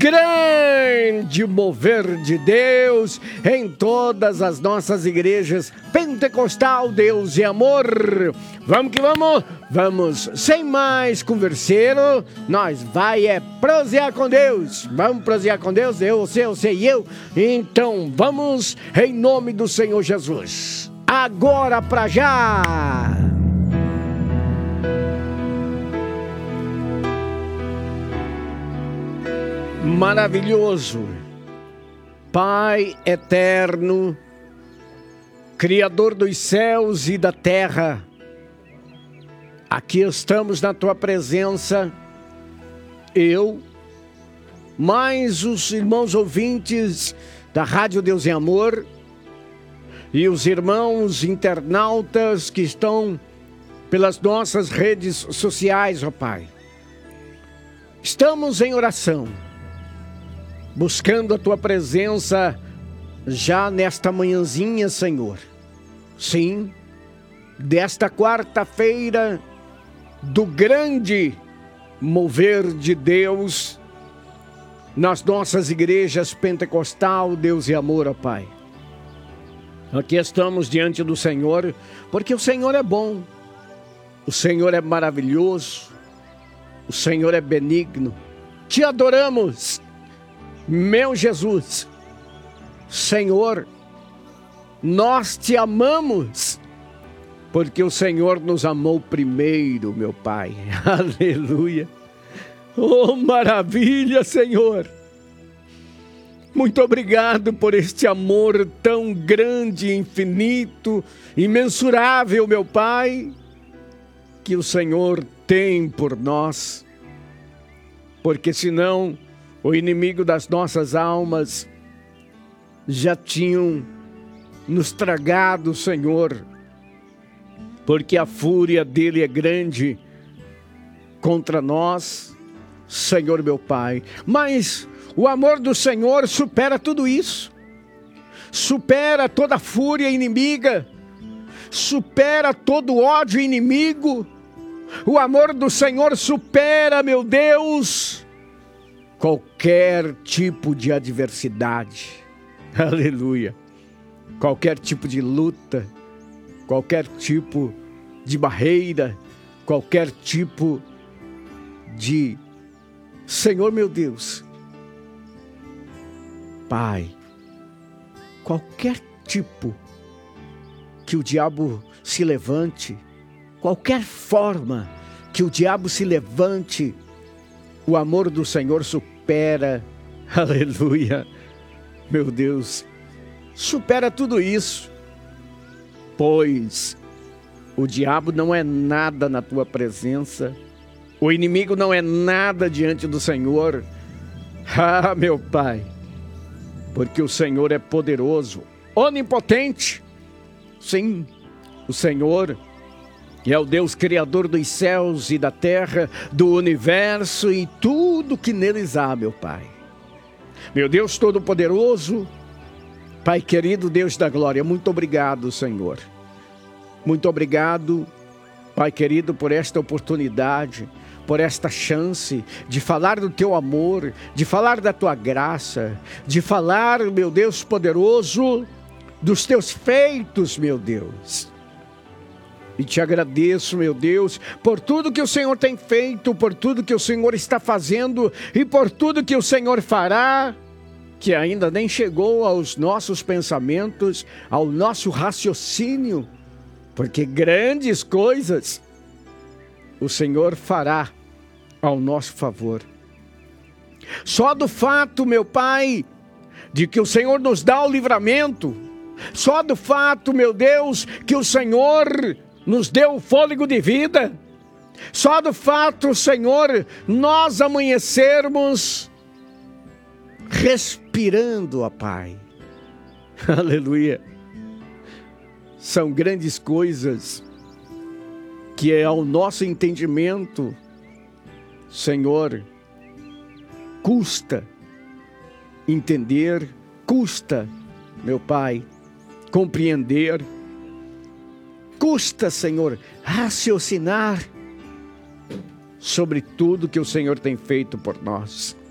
grande mover de Deus em todas as nossas igrejas pentecostal. Deus e amor. Vamos que vamos. Vamos, sem mais converseiro, nós vai prosear com Deus. Vamos prosear com Deus, você e eu. Então vamos em nome do Senhor Jesus. Agora pra já. Maravilhoso, Pai eterno, Criador dos céus e da terra, aqui estamos na Tua presença, eu, mais os irmãos ouvintes da Rádio Deus e Amor e os irmãos internautas que estão pelas nossas redes sociais, ó Pai. Estamos em oração, buscando a Tua presença já nesta manhãzinha, Senhor. Sim, desta quarta-feira do grande mover de Deus nas nossas igrejas pentecostal, Deus e amor, ó Pai. Aqui estamos diante do Senhor, porque o Senhor é bom, o Senhor é maravilhoso, o Senhor é benigno. Te adoramos, meu Jesus. Senhor, nós te amamos, porque o Senhor nos amou primeiro, meu Pai. Aleluia. Oh, maravilha, Senhor. Muito obrigado por este amor tão grande, infinito, imensurável, meu Pai, que o Senhor tem por nós. Porque senão o inimigo das nossas almas já tinham nos tragado, Senhor, porque a fúria dele é grande contra nós, Senhor meu Pai. Mas o amor do Senhor supera tudo isso, supera toda a fúria inimiga, supera todo ódio inimigo. O amor do Senhor supera, meu Deus, qualquer tipo de adversidade. Aleluia. Qualquer tipo de luta, qualquer tipo de barreira, qualquer tipo de... Senhor meu Deus, Pai, qualquer tipo que o diabo se levante, qualquer forma que o diabo se levante, o amor do Senhor supera, aleluia, meu Deus, supera tudo isso, pois o diabo não é nada na tua presença, o inimigo não é nada diante do Senhor. Ah, meu Pai, porque o Senhor é poderoso, onipotente. Sim, o Senhor é o Deus criador dos céus e da terra, do universo e tudo que neles há, meu Pai. Meu Deus todo-poderoso, Pai querido, Deus da glória, muito obrigado, Senhor. Muito obrigado, Pai querido, por esta oportunidade, por esta chance de falar do Teu amor, de falar da Tua graça, de falar, meu Deus poderoso, dos Teus feitos, meu Deus. E te agradeço, meu Deus, por tudo que o Senhor tem feito, por tudo que o Senhor está fazendo e por tudo que o Senhor fará, que ainda nem chegou aos nossos pensamentos, ao nosso raciocínio, porque grandes coisas o Senhor fará ao nosso favor. Só do fato, meu Pai, de que o Senhor nos dá o livramento, só do fato, meu Deus, que o Senhor nos deu o fôlego de vida, só do fato, Senhor, nós amanhecermos respirando, ó Pai. Aleluia. São grandes coisas que é ao nosso entendimento, Senhor, custa entender, custa, meu Pai, compreender, custa, Senhor, raciocinar sobre tudo que o Senhor tem feito por nós.